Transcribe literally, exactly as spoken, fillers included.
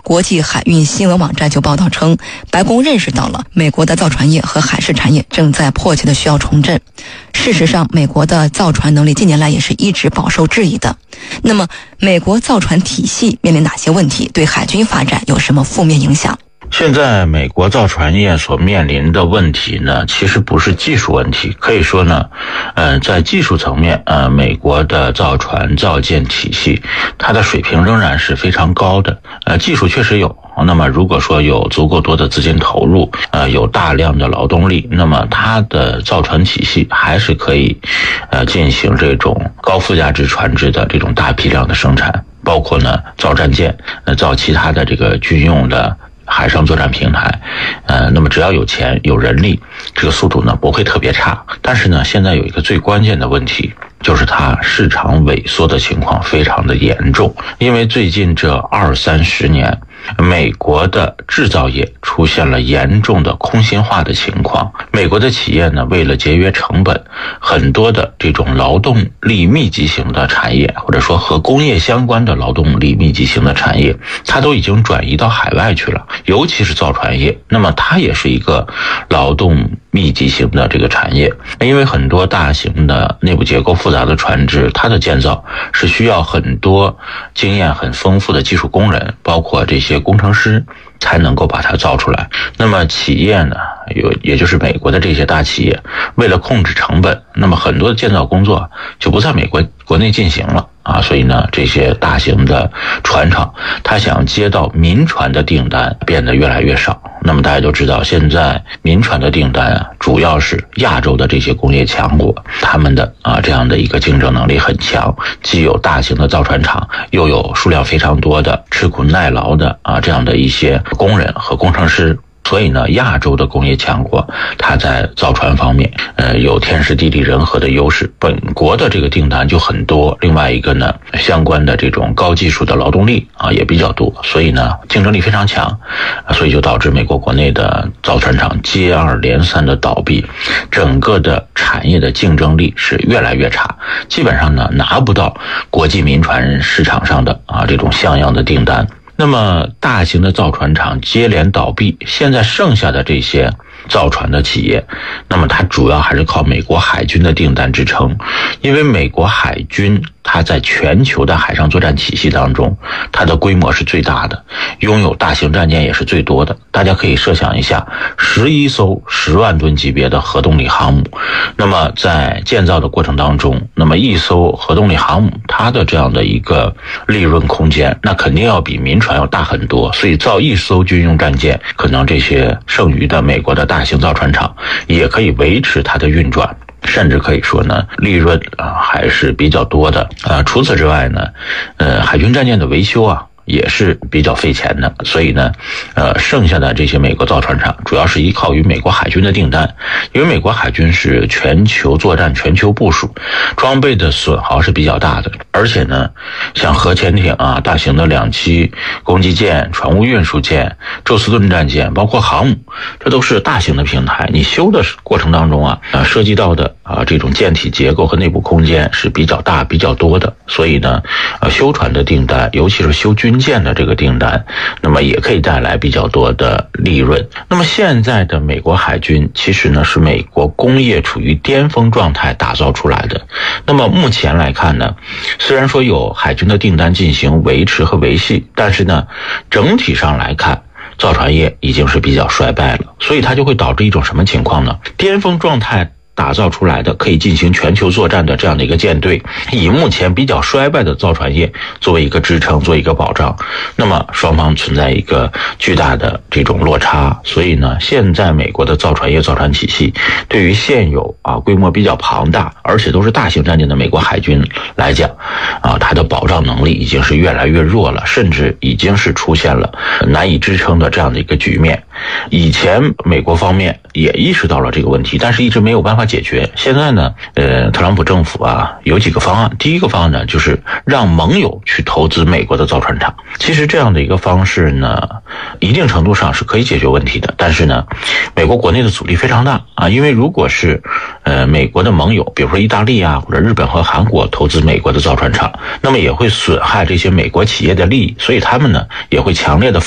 国际海运新闻网站就报道称，白宫认识到了美国的造船业和海事产业正在迫切的需要重振。事实上，美国的造船能力近年来也是一直饱受质疑的。那么，美国造船体系面临哪些问题？对海军发展有什么负面影响？ 现在美国造船业所面临的问题呢，其实不是技术问题，可以说呢，呃，在技术层面，呃，美国的造船造舰体系，它的水平仍然是非常高的，呃，技术确实有。那么如果说有足够多的资金投入，呃，有大量的劳动力，那么它的造船体系还是可以，呃，进行这种高附加值船只的这种大批量的生产，包括呢造战舰，呃，造其他的这个军用的海上作战平台，呃，那么只要有钱有人力，这个速度呢不会特别差。但是呢，现在有一个最关键的问题，就是它市场萎缩的情况非常的严重。因为最近这二三十年，美国的制造业出现了严重的空心化的情况。美国的企业呢，为了节约成本，很多的这种劳动力密集型的产业，或者说和工业相关的劳动力密集型的产业，它都已经转移到海外去了。尤其是造船业，那么它也是一个劳动密集型的这个产业。因为很多大型的内部结构复杂的船只，它的建造是需要很多经验很丰富的技术工人，包括这些工程师，才能够把它造出来。那么企业呢，有也就是美国的这些大企业，为了控制成本，那么很多的建造工作就不在美国国内进行了啊，所以呢，这些大型的船厂，它想接到民船的订单变得越来越少。那么大家都知道，现在民船的订单啊，主要是亚洲的这些工业强国，他们的啊这样的一个竞争能力很强，既有大型的造船厂，又有数量非常多的吃苦耐劳的啊这样的一些工人和工程师。所以呢，亚洲的工业强国，它在造船方面，呃，有天时地利人和的优势。本国的这个订单就很多，另外一个呢，相关的这种高技术的劳动力啊也比较多，所以呢，竞争力非常强，所以就导致美国国内的造船厂接二连三的倒闭，整个的产业的竞争力是越来越差，基本上呢拿不到国际民船市场上的啊这种像样的订单。那么大型的造船厂接连倒闭，现在剩下的这些造船的企业，那么它主要还是靠美国海军的订单支撑。因为美国海军它在全球的海上作战体系当中，它的规模是最大的，拥有大型战舰也是最多的。大家可以设想一下，十一艘十万吨级别的核动力航母，那么在建造的过程当中，那么一艘核动力航母它的这样的一个利润空间，那肯定要比民船要大很多。所以造一艘军用战舰，可能这些剩余的美国的大型造船厂也可以维持它的运转，甚至可以说呢，利润啊还是比较多的啊。除此之外呢，呃，海军战舰的维修啊也是比较费钱的，所以呢，呃，剩下的这些美国造船厂主要是依靠于美国海军的订单，因为美国海军是全球作战、全球部署，装备的损耗是比较大的，而且呢，像核潜艇啊、大型的两栖攻击舰、船坞运输舰、宙斯盾战舰，包括航母，这都是大型的平台，你修的过程当中啊，呃，涉及到的啊这种舰体结构和内部空间是比较大、比较多的，所以呢，呃，修船的订单，尤其是修军舰的这个订单，那么也可以带来比较多的利润。那么现在的美国海军其实呢是美国工业处于巅峰状态打造出来的。那么目前来看呢，虽然说有海军的订单进行维持和维系，但是呢，整体上来看，造船业已经是比较衰败了，所以它就会导致一种什么情况呢？巅峰状态打造出来的可以进行全球作战的这样的一个舰队，以目前比较衰败的造船业作为一个支撑，做一个保障，那么双方存在一个巨大的这种落差。所以呢，现在美国的造船业造船体系对于现有啊规模比较庞大而且都是大型战舰的美国海军来讲啊，它的保障能力已经是越来越弱了，甚至已经是出现了难以支撑的这样的一个局面。以前美国方面也意识到了这个问题，但是一直没有办法解决。现在呢，呃，特朗普政府啊有几个方案。第一个方案呢，就是让盟友去投资美国的造船厂。其实这样的一个方式呢，一定程度上是可以解决问题的，但是呢，美国国内的阻力非常大啊。因为如果是呃美国的盟友，比如说意大利啊或者日本和韩国投资美国的造船厂，那么也会损害这些美国企业的利益，所以他们呢也会强烈的